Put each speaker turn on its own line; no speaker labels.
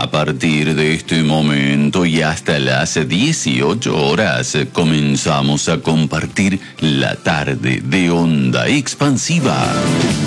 A partir de este momento y hasta las 18 horas comenzamos a compartir la tarde de Onda Expansiva.